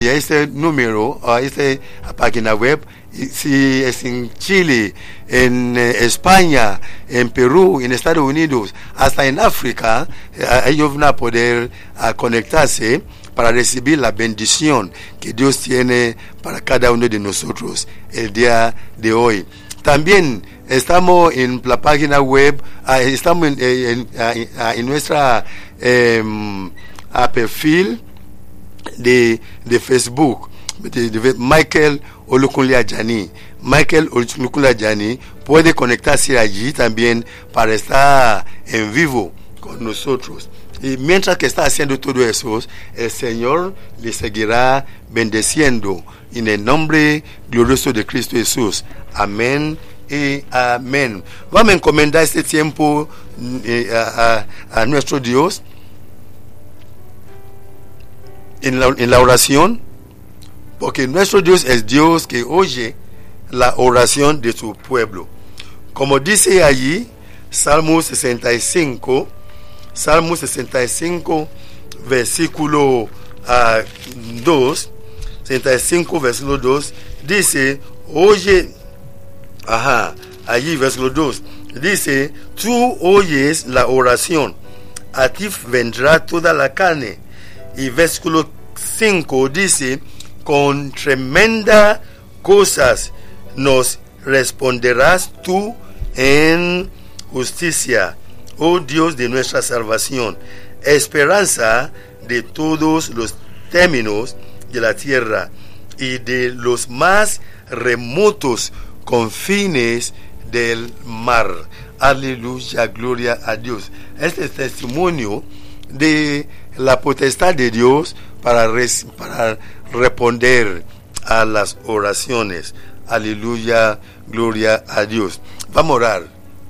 Y a este número, a esta página web, si es en Chile, en España, en Perú, en Estados Unidos, hasta en África, ellos van a poder conectarse para recibir la bendición que Dios tiene para cada uno de nosotros el día de hoy. También estamos en la página web, estamos en nuestra perfil de Facebook, de Michael Olukunle Ajani. Michael Olukunle Ajani puede conectarse allí también para estar en vivo con nosotros. Y mientras que está haciendo todo eso, el Señor le seguirá bendeciendo en el nombre glorioso de Cristo Jesús. Amén y amén. Vamos a encomendar este tiempo a nuestro Dios en la oración, porque nuestro Dios es Dios que oye la oración de su pueblo. Como dice allí, Salmo 65, versículo 2, 65, versículo 2, dice, oye, allí versículo 2, dice, tú oyes la oración, a ti vendrá toda la carne. Y versículo 5 dice, con tremenda cosas nos responderás tú en justicia, oh Dios de nuestra salvación, esperanza de todos los términos de la tierra y de los más remotos confines del mar. Aleluya, gloria a Dios. Este es testimonio de la potestad de Dios para responder a las oraciones. Aleluya, gloria a Dios. Vamos a orar.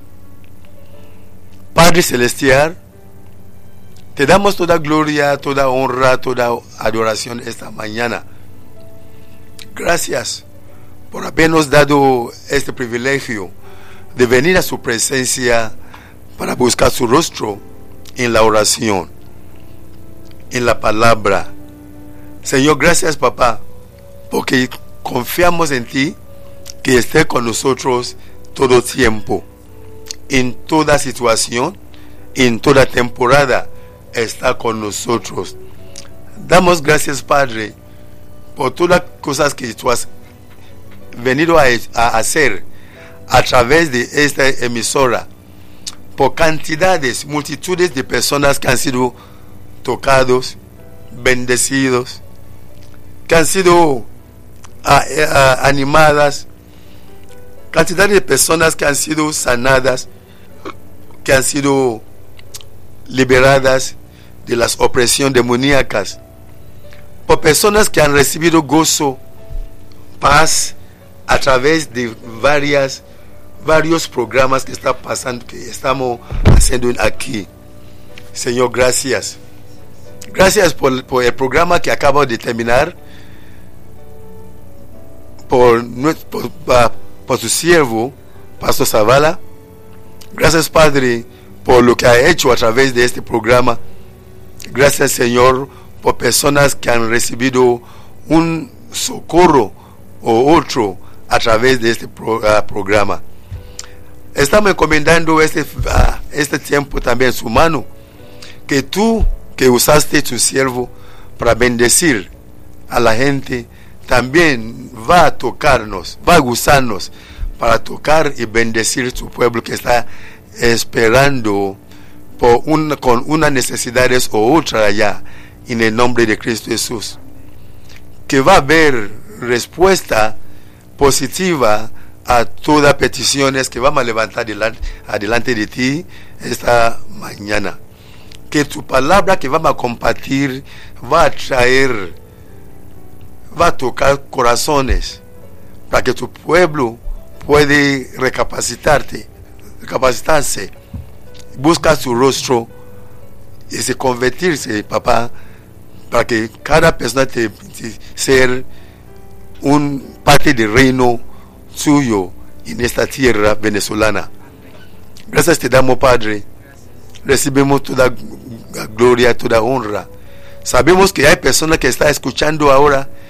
Padre Celestial, te damos toda gloria, toda honra, toda adoración esta mañana. Gracias por habernos dado este privilegio de venir a su presencia para buscar su rostro en la oración, en la palabra. Señor, gracias, papá, porque confiamos en ti, que esté con nosotros todo tiempo, en toda situación, en toda temporada, está con nosotros. Damos gracias, Padre, por todas las cosas que tú has venido a hacer a través de esta emisora, por cantidades, multitudes de personas que han sido tocados, bendecidos, que han sido animadas, cantidad de personas que han sido sanadas, que han sido liberadas de las opresiones demoníacas, por personas que han recibido gozo, paz a través de varios programas que está pasando, que estamos haciendo aquí. Señor, gracias. Gracias por el programa que acabo de terminar, por su siervo, Pastor Zavala. Gracias, Padre, por lo que ha hecho a través de este programa. Gracias, Señor, por personas que han recibido un socorro o otro a través de este programa. Estamos encomendando este tiempo también en su mano, que tú, que usaste tu siervo para bendecir a la gente, también va a tocarnos, va a usarnos para tocar y bendecir tu pueblo que está esperando con unas necesidades o otra allá, en el nombre de Cristo Jesús. Que va a haber respuesta positiva a todas peticiones que vamos a levantar adelante de ti esta mañana. Que tu palabra que vamos a compartir va a traer, va a tocar corazones, para que tu pueblo puede recapacitarse, buscar su rostro y se convertirse, papá, para que cada persona sea un parte del reino suyo en esta tierra venezolana. Gracias te damos, Padre. Recibimos toda gloria, toda honra. Sabemos que hay personas que están escuchando ahora